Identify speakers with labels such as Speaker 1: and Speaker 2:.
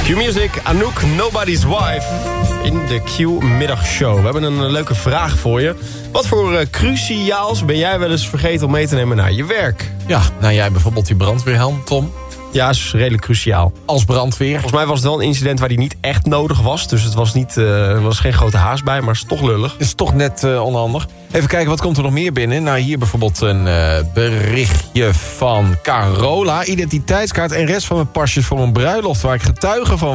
Speaker 1: Q-Music, Anouk, Nobody's Wife in de Q-middagshow. We hebben een leuke vraag voor je. Wat voor cruciaals ben jij wel eens vergeten om mee te nemen naar je werk?
Speaker 2: Ja, nou jij bijvoorbeeld die brandweerhelm, Tom.
Speaker 1: Ja, is redelijk cruciaal.
Speaker 2: Als brandweer.
Speaker 1: Volgens mij was het wel een incident waar die niet echt nodig was. Dus het was, niet, er was geen grote haast bij, maar is toch lullig.
Speaker 2: Is toch net onhandig. Even kijken, wat komt er nog meer binnen? Nou, hier bijvoorbeeld een berichtje van Carola. Identiteitskaart en rest van mijn pasjes voor mijn bruiloft waar ik getuige van